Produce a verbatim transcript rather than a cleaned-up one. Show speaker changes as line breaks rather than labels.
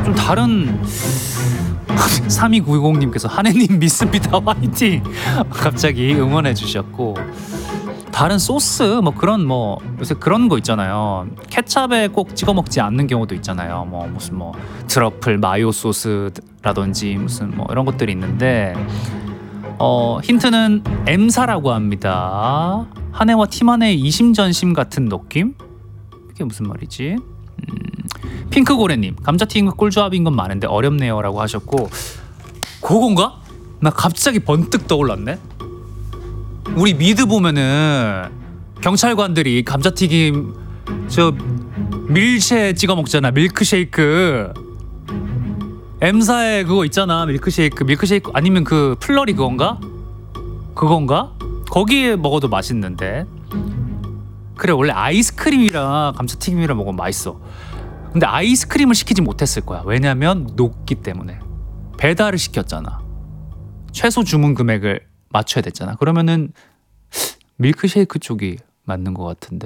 좀 다른 삼이구공님께서 한혜님 믿습니다 화이팅 갑자기 응원해 주셨고, 다른 소스 뭐 그런 뭐 요새 그런 거 있잖아요. 케찹에 꼭 찍어 먹지 않는 경우도 있잖아요. 뭐 무슨 뭐 트러플 마요 소스라든지 무슨 뭐 이런 것들이 있는데, 어 힌트는 M사라고 합니다. 한혜와 팀한혜의 이심전심 같은 느낌? 이게 무슨 말이지? 음, 핑크고래님 감자튀김과 꿀조합인 건 많은데 어렵네요 라고 하셨고, 그건가? 나 갑자기 번뜩 떠올랐네. 우리 미드 보면은 경찰관들이 감자튀김 저 밀쉐 찍어 먹잖아. 밀크쉐이크. M사에 그거 있잖아. 밀크쉐이크 밀크쉐이크 아니면 그 플러리 그건가? 그건가? 거기에 먹어도 맛있는데. 그래 원래 아이스크림이랑 감자튀김이랑 먹으면 맛있어. 근데 아이스크림을 시키지 못했을 거야. 왜냐면 녹기 때문에. 배달을 시켰잖아. 최소 주문 금액을 맞춰야 됐잖아. 그러면은 밀크쉐이크 쪽이 맞는 것 같은데.